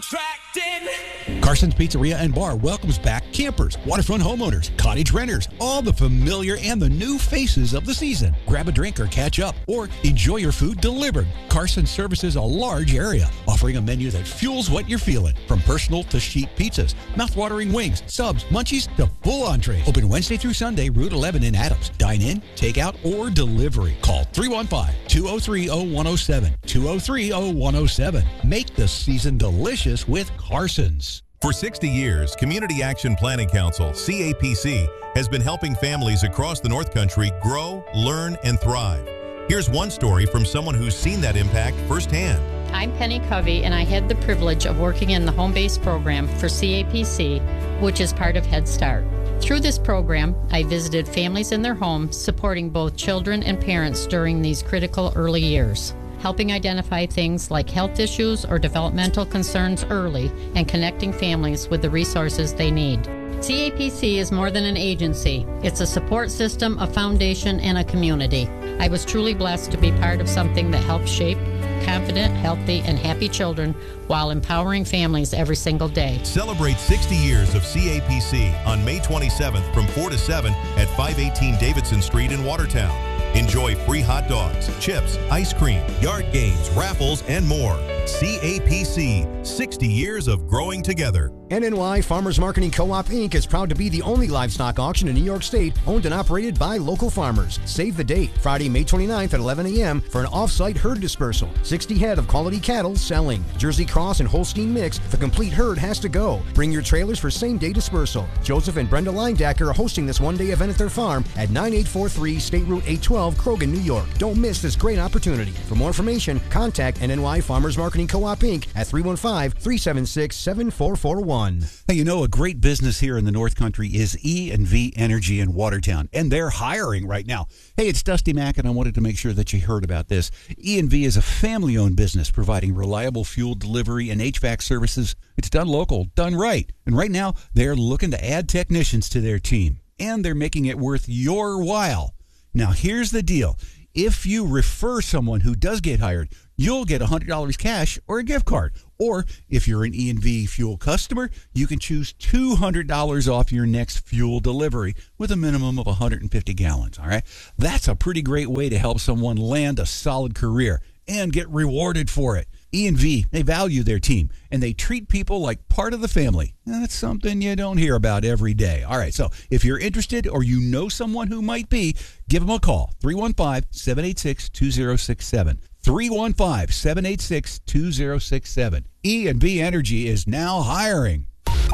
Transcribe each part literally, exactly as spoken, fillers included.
Contracting. Carson's Pizzeria and Bar welcomes back campers, waterfront homeowners, cottage renters, all the familiar and the new faces of the season. Grab a drink or catch up, or enjoy your food delivered. Carson services a large area, offering a menu that fuels what you're feeling. From personal to sheet pizzas, mouth-watering wings, subs, munchies, to full entrees. Open Wednesday through Sunday, Route eleven in Adams. Dine in, take out, or delivery. Call three one five, two oh three, oh one oh seven, two oh three, oh one oh seven. Make the season delicious with Carson's. For sixty years, Community Action Planning Council, C A P C, has been helping families across the North Country grow, learn, and thrive. Here's one story from someone who's seen that impact firsthand. I'm Penny Covey, and I had the privilege of working in the home-based program for C A P C, which is part of Head Start. Through this program, I visited families in their homes, supporting both children and parents during these critical early years, helping identify things like health issues or developmental concerns early and connecting families with the resources they need. C A P C is more than an agency. It's a support system, a foundation, and a community. I was truly blessed to be part of something that helps shape confident, healthy, and happy children while empowering families every single day. Celebrate sixty years of C A P C on May twenty-seventh from four to seven at five eighteen Davidson Street in Watertown. Enjoy free hot dogs, chips, ice cream, yard games, raffles, and more. C A P C, sixty years of growing together. N N Y Farmers Marketing Co-op, Incorporated is proud to be the only livestock auction in New York State owned and operated by local farmers. Save the date, Friday, May twenty-ninth at eleven a.m. for an off-site herd dispersal. sixty head of quality cattle selling. Jersey Cross and Holstein mix, the complete herd has to go. Bring your trailers for same-day dispersal. Joseph and Brenda Leindacker are hosting this one-day event at their farm at ninety-eight forty-three State Route eight twelve, Krogan, New York. Don't miss this great opportunity. For more information, contact N N Y Farmers Marketing Co-op, Incorporated at three one five, three seven six, seven four four one. Hey, you know, a great business here in the North Country is E and V Energy in Watertown, and they're hiring right now. Hey, it's Dusty Mack, and I wanted to make sure that you heard about this. E and V is a family-owned business providing reliable fuel delivery and H V A C services. It's done local, done right. And right now, they're looking to add technicians to their team, and they're making it worth your while. Now, here's the deal. If you refer someone who does get hired, you'll get one hundred dollars cash or a gift card. Or if you're an E and V fuel customer, you can choose two hundred dollars off your next fuel delivery with a minimum of one hundred fifty gallons, all right? That's a pretty great way to help someone land a solid career and get rewarded for it. E and V, they value their team, and they treat people like part of the family. That's something you don't hear about every day. All right, so if you're interested or you know someone who might be, give them a call, three one five, seven eight six, two zero six seven. three one five, seven eight six, two zero six seven. E and V Energy is now hiring.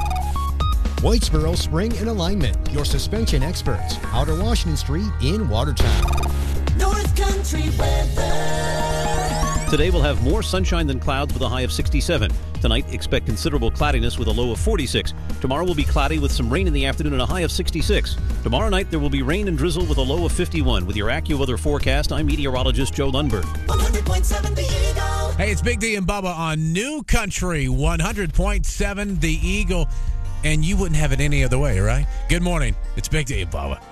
Whitesboro Spring and Alignment, your suspension experts. Outer Washington Street in Watertown. North Country weather. Today we'll have more sunshine than clouds with a high of sixty-seven. Tonight, expect considerable cloudiness with a low of forty-six. Tomorrow will be cloudy with some rain in the afternoon and a high of sixty-six. Tomorrow night, there will be rain and drizzle with a low of fifty-one. With your AccuWeather forecast, I'm meteorologist Joe Lundberg. one hundred point seven The Eagle. Hey, it's Big D and Bubba on New Country, one hundred point seven The Eagle. And you wouldn't have it any other way, right? Good morning. It's Big D and Bubba.